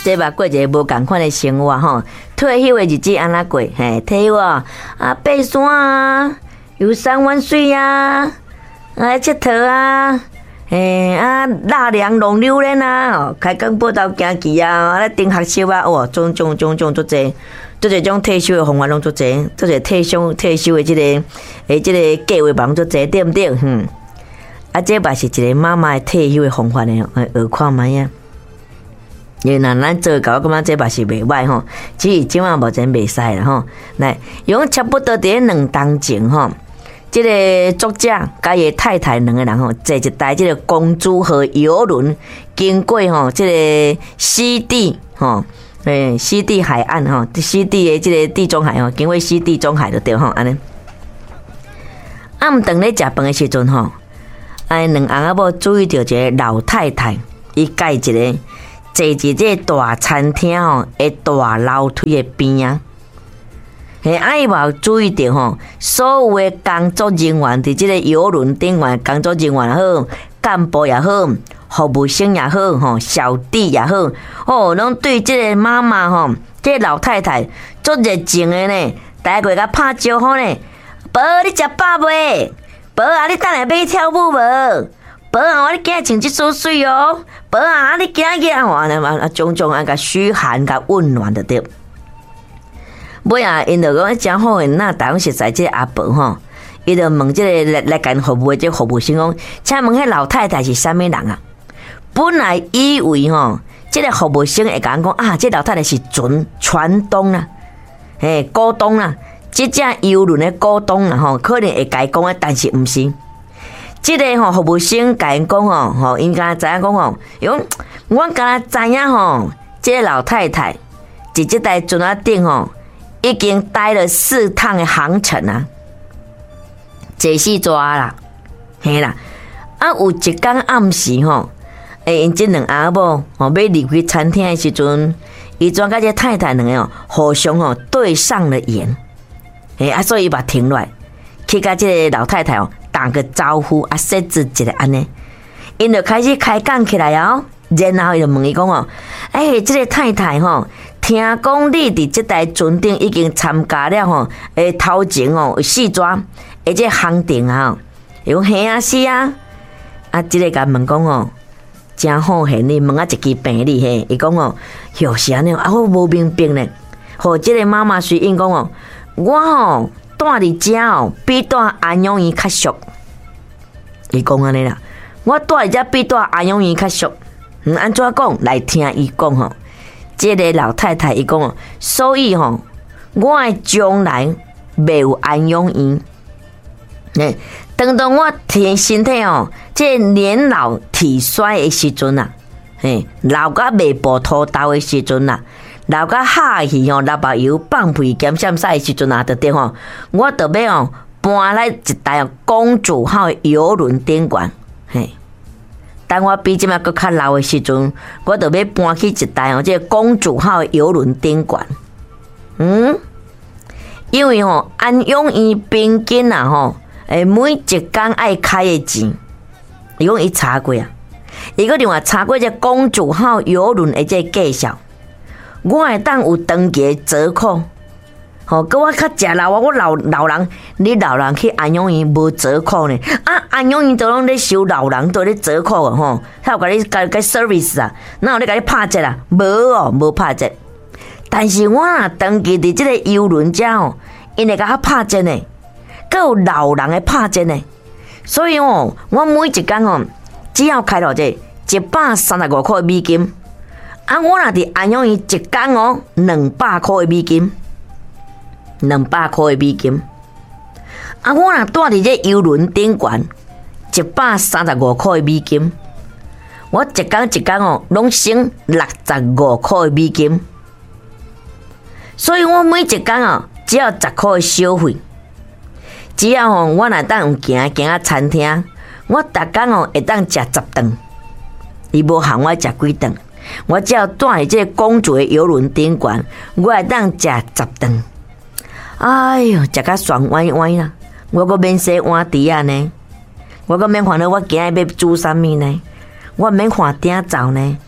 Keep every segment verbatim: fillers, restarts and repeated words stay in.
这捌过一个无共款的生活吼。退休的日子安怎过？嘿，退休啊，啊，爬山啊，游山玩水啊，啊，佚佗啊，嘿，啊，纳凉弄榴莲啊，哦，开工报道行棋啊，啊，咧订学习啊，哇，种种种种足济，足济种退休的方法拢足济，足济退休退休的即、這个诶，即、這个计划忙足济，对毋对？哼、嗯，啊，这嘛是一个妈妈退休的方法呢，学看卖啊。因为若咱做到，我感觉这嘛是袂歹吼，只是即晚目前袂使啦吼。来，用差不多伫两当前吼，即、這个作者甲伊太太两个人吼，坐一台即个公主号游轮，经过吼即个西地吼，诶西地海岸吼，西地的即个地中海吼，经过西地中海就对吼，安尼。暗顿咧食饭的时阵吼，安两翁仔某注意到一个老太太，伊介一个。坐伫这大餐厅吼，诶大楼梯的边啊，嘿，啊伊嘛有注意到吼，所有的工作人员伫即个游轮顶面，工作人员也好，干部也好，服务生也好，吼，小弟也好，哦，拢对即个妈妈吼，即、這個老太太足热情的呢，大家甲拍招呼呢，宝你食饱未？宝啊，你等下要去跳舞无？宝啊，我你今日穿即梳水哦。宝啊，你今日啊，啊种种啊个嘘寒甲温暖的对。尾啊，因就讲真好诶，那大家实在即个阿伯吼，伊就问即个来来干服务诶，即服务生讲，请问迄老太太是啥物人啊？本来以为吼，即个服务生会讲讲啊，即老太太是船船东啦，嘿，股东啦，即只游轮诶股东啦吼，可能会甲伊讲诶，但是毋是。即个吼服务生甲因讲吼，吼因敢知影讲吼，用我敢知影吼，即个老太太伫即台船仔顶吼，已经待了四趟的航程啊，坐死抓啦，嘿啦，啊有一天暗时吼，诶因即两阿某吼要离开餐厅的时阵，伊转甲即太太两个哦，互相吼对上了眼，诶啊，所以把停落来，去甲即个老太太哦。打个招呼啊，设置一个安尼，因就开始开讲起来哦。然后伊就问伊讲哦，哎，这个太太吼，听讲你伫这台船顶已经参加了吼，诶，头前哦有四抓，而且航程啊，伊讲嘿啊是啊，啊，这个甲问讲哦，真好嘿，你问啊一支病历嘿，伊讲哦，哟是安尼，啊我无明白呢，吼，这个妈妈随因讲哦，我吼。住伫遮哦，比住安养院较俗。伊讲安尼啦，我住伫遮比住安养院较俗。嗯，安怎讲？来听伊讲吼。即个老太太伊讲哦，所以吼，我诶将来袂有安养院。诶，等到我体身体哦，即年老体衰诶时阵啊，嘿，老甲未步秃头诶时阵啊。老甲下去吼，六目油放屁减闪晒时阵啊，就对吼，我就要哦搬来一台公主号游轮顶管，嘿。等我比即马搁较老的时阵，我就要搬去一台哦，即个公主号游轮顶管。嗯，因为吼安养院平均啊吼，诶每一工爱开的钱，伊讲伊查过啊，伊个另外查过即个公主号游轮的即个介绍。我会当有长期折扣，吼，佮我较食老啊，我老老人，你老人去安养院无折扣呢？啊，安养院都拢咧收老人，都咧折扣啊，吼，他有甲你甲甲 service 啊，哪有咧甲你拍折啊？无哦，无拍折。但是我若长期伫即个游轮遮哦，因会甲我拍折呢，佮有老人的拍折呢，所以哦，我每一工哦，只要开偌济一百三十五块美金。啊！我若伫安养院一工哦，两百块的美金，两百块的美金。啊！我若住伫这游轮顶管，一百三十五块的美金。我一工一工哦，拢省六十五块的美金。所以我每一工哦，只要十块的消费。只要哦，我若当有行行啊餐厅，我逐工哦会当食十顿，伊无限我食几顿。我只要住喺这个公主的游轮顶管，我会当食十顿。哎哟，食甲爽歪歪啦！我阁免洗碗碟啊呢，我阁免烦恼我今日要煮啥物呢？我免看鼎灶呢，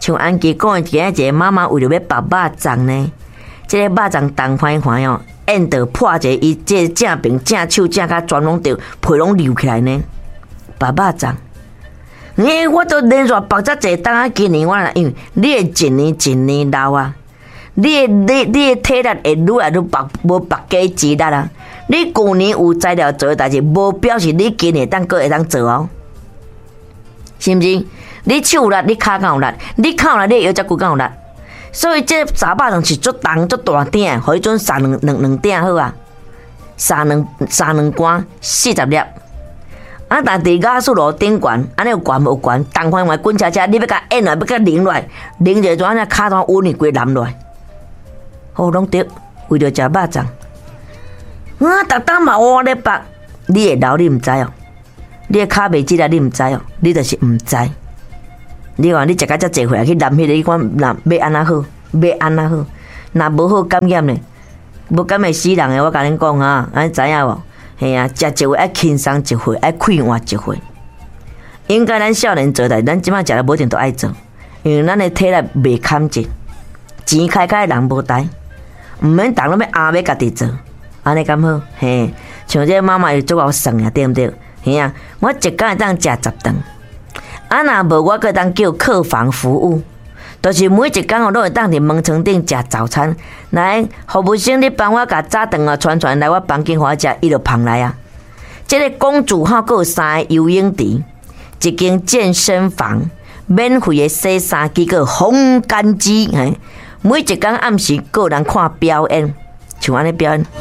像安琪讲的，今日一个妈妈为了要拔肉粽呢，这个肉粽冻坏坏哦，按着破一个伊这正柄正手正甲全拢着皮拢流起来呢，拔肉粽。哎，我都连续拔遮济当啊，今年我啦，因为你会一年一年老啊，你你你的体力会愈来愈拔，无拔加肌力啊。你旧年有材料做的代志，无表示你今年当个会当做哦，是毋是？你手有力，你骹敢有力，你骹有力，你腰才骨敢有力。所以这三百人是足重足大鼎，互伊准三两两两鼎好啊，三两三两罐四十粒。啊！但伫雅速路顶悬，安尼有悬无悬？东方话滚车车，你要甲按落，要甲拧落，拧者怎安卡单稳去规揽落？好，拢得为着食肉粽。啊！逐当嘛我咧拔，你会老你毋知哦，你的骹袂记啦，你毋知哦，你就是毋知。你话你食甲遮济回来去揽迄个，你看若要安怎好？要安怎好？若无好感染咧，无感会死人诶！我甲恁讲啊，安知影无？嘿啊，食一回爱轻松一回，爱快活一回。应该咱少年做代，咱即摆食了无一定都爱做，因为咱的体力袂堪一，钱开开人无呆，毋免当拢要阿要家己做，安尼敢好？嘿，像这妈妈又做我算啊，对毋对？嘿啊，我一工会当食十顿，啊若无我个当叫客房服务。就是每一工哦，都会当伫门床顶食早餐。来，服务生，你帮我甲早顿啊传传来我房间，互我食，伊就捧来啊。这个公主号阁有三个游泳池，一间健身房，免费的洗衫机，阁烘干机。嘿，每一工暗时阁有人看表演，像安尼表演。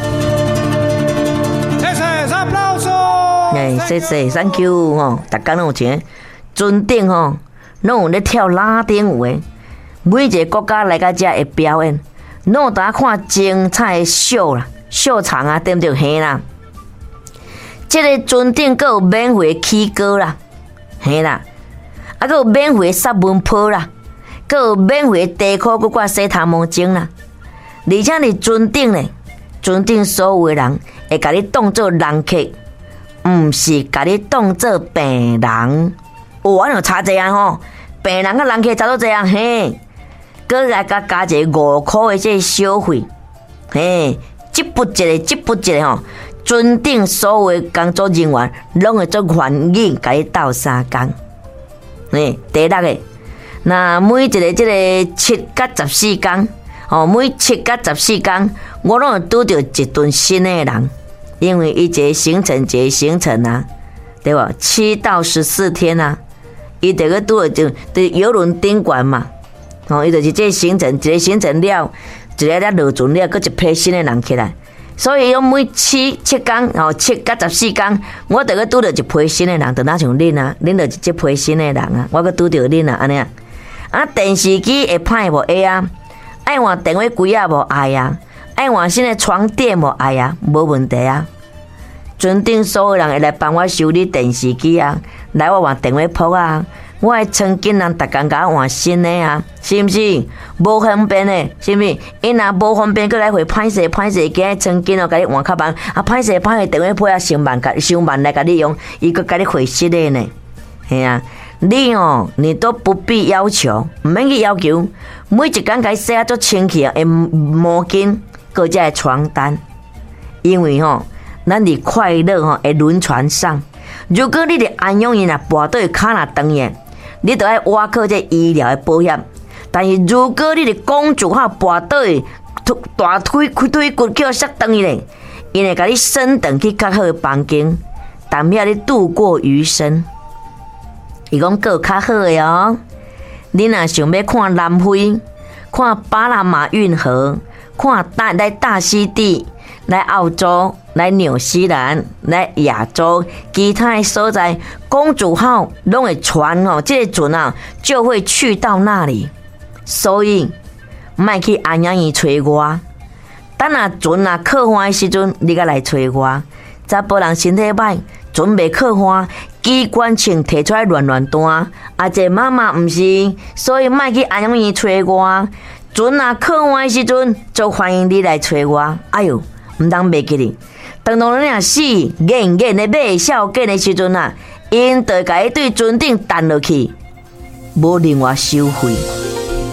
哎，谢谢 ，thank you 吼，逐工拢有钱，尊顶吼，拢有咧跳拉丁舞的。每一个国家来到遮会表演，拢有当看精彩的秀啦、秀场啊，对不对？嘿啦，这个尊顶阁有免费起歌啦，嘿啦，啊，阁有免费杀蚊泡啦，阁有免费地裤搁挂洗头毛巾啦，而且你尊顶咧，尊顶所有的人会甲你当做人客，毋是甲你当做病人。哦，安有差这样吼，病人甲人客差多这样嘿。搁来甲加一个五箍的这小费，嘿，一步一个，一步一个吼，尊顶所有的工作人员拢会做愿意甲你斗相共，嘿，第六个，那每一个这个七甲十四天，哦，每七甲十四天，我拢会拄着一顿新的人，因为伊一个行程一个行程啊，对吧？七到十四天啊，伊得个拄着就伫游轮顶悬嘛。哦，伊就是这个行程，一个行程了，一个了落船了，搁一批新的人起来。所以，用每七七天，哦，七甲十四天，我得个拄着一批新的人，就哪像恁啊，恁就是一批新的人啊，我搁拄着恁啊，安尼啊。啊，电视机会歹无会啊？爱换电话柜啊无爱啊？爱换新的床垫无爱啊？无问题啊。尊顶所有人会来帮我修理电视机啊，来我换电话铺啊。我的床巾人逐工甲我换新的啊，是毋是？无方便的，是毋是？因若无方便，过来回歹势歹势，今日床巾哦，甲你换较慢，啊歹势歹势，电话费啊，上万甲上万来甲你用，伊阁甲你回新的呢，系啊。你哦，你都不必要求，毋免去要求，每一工甲伊洗啊足清气啊，诶毛巾，搁遮个床单，因为吼、哦，咱伫快乐吼诶轮船上，如果你伫安养院啊，跋倒骹若断去。你都要挖靠这医疗的保险，但是如果你的公主号跋倒去，大腿腿腿骨叫摔断去咧，因会甲你升等去较好的房间，但免你度过余生。伊讲个较好的哦，你若想要看南非、看巴拿马运河、看大来大溪地、来澳洲。来纽西兰、来亚洲，其他的所在，公主号拢会船哦，这个船啊就会去到那里。所以，莫去安养院找我。等下船啊靠岸的时阵，你才来找我。查甫人身体歹，船袂靠岸，机关枪摕出来乱乱弹。啊，这妈妈毋是，所以莫去安养院找我。船啊靠岸的时阵，就欢迎你来找我。哎呦，毋通袂记哩。当当你若死，硬硬的买小件的时阵啊，因就甲伊对船顶弹落去，无另外收费。